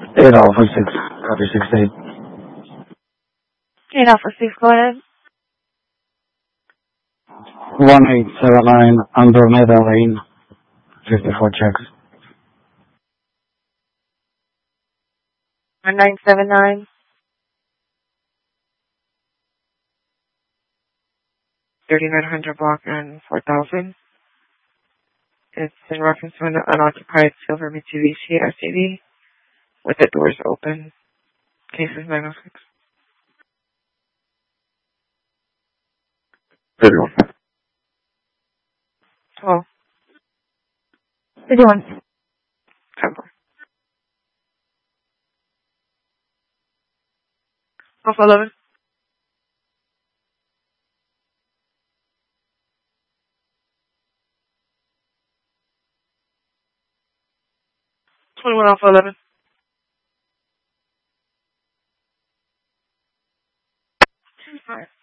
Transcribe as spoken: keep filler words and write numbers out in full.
eight Alpha six, copy six eight. eight Alpha six, go ahead. one eight seven nine Andromeda Lane, fifty-four checks. one nine seven nine. thirty-nine hundred block and four thousand. It's in reference to an unoccupied silver Mitsubishi S U V with the doors open. Case is nine oh six. thirty-one. twelve. fifty-one. ten. Alpha eleven. twenty-one Alpha eleven. two five.